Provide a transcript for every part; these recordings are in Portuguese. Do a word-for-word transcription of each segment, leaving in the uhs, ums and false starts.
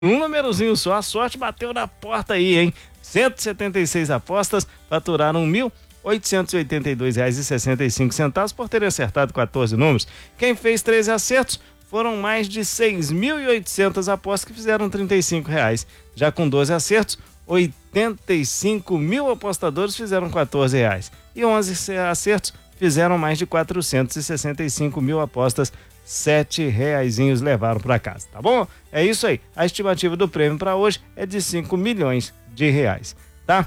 Um númerozinho só, a sorte bateu na porta aí, hein? cento e setenta e seis apostas faturaram mil oitocentos e oitenta e dois reais e sessenta e cinco centavos por terem acertado quatorze números. Quem fez treze acertos foram mais de seis mil e oitocentas apostas que fizeram trinta e cinco reais. Já com doze acertos, oitenta e cinco mil apostadores fizeram quatorze reais. E onze acertos fizeram mais de quatrocentos e sessenta e cinco mil apostas, sete reaisinhos levaram para casa, tá bom? É isso aí. A estimativa do prêmio para hoje é de cinco milhões de reais, tá?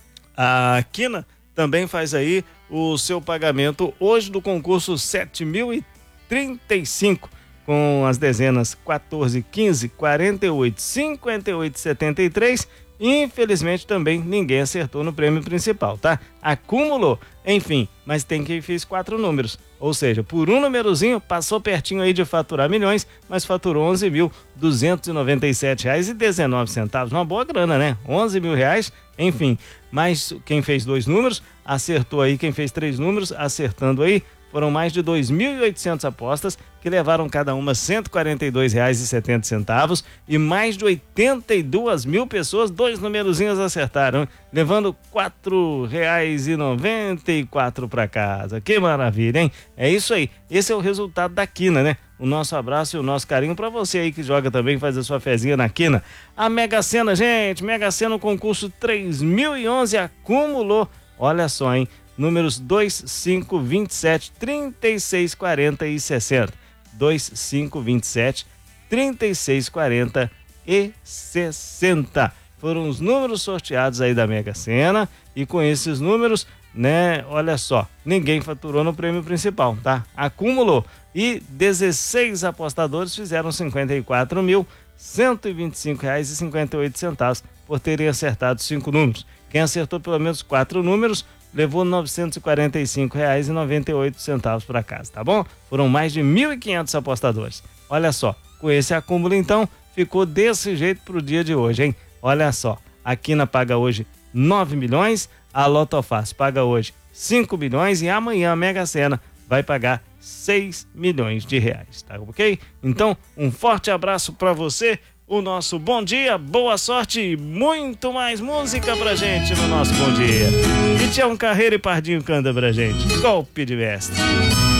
A Quina também faz aí o seu pagamento hoje do concurso sete mil e trinta e cinco, com as dezenas quatorze, quinze, quarenta e oito, cinquenta e oito, setenta e três. Infelizmente também ninguém acertou no prêmio principal, tá? Acumulou, enfim, mas tem quem fez quatro números, ou seja, por um númerozinho passou pertinho aí de faturar milhões, mas faturou onze mil duzentos e noventa e sete reais e dezenove centavos, uma boa grana, né? onze mil reais, enfim, mas quem fez dois números acertou aí, quem fez três números acertando aí, foram mais de dois mil e oitocentas apostas que levaram cada uma cento e quarenta e dois reais e setenta centavos e mais de oitenta e duas mil pessoas, dois numerozinhos acertaram, levando quatro reais e noventa e quatro para casa. Que maravilha, hein? É isso aí. Esse é o resultado da Quina, né? O nosso abraço e o nosso carinho para você aí que joga também, faz a sua fezinha na Quina. A Mega Sena, gente, Mega Sena, o concurso três mil e onze acumulou, olha só, hein? Números dois, cinco, vinte e sete, trinta e seis, quarenta e sessenta. dois, cinco, vinte e sete, trinta e seis, quarenta e sessenta. Foram os números sorteados aí da Mega Sena e com esses números, né, olha só, ninguém faturou no prêmio principal, tá? Acumulou e dezesseis apostadores fizeram cinquenta e quatro mil cento e vinte e cinco reais e cinquenta e oito centavos por terem acertado cinco números. Quem acertou pelo menos quatro números levou novecentos e quarenta e cinco reais e noventa e oito centavos para casa, tá bom? Foram mais de mil e quinhentos apostadores. Olha só, com esse acúmulo então, ficou desse jeito pro dia de hoje, hein? Olha só, a Quina paga hoje nove milhões, a Lotofácil paga hoje cinco milhões e amanhã a Mega Sena vai pagar seis milhões de reais, tá ok? Então, um forte abraço para você. O nosso bom dia, boa sorte e muito mais música pra gente no nosso bom dia. E Tião Carreiro e Pardinho canta pra gente. Golpe de mestre.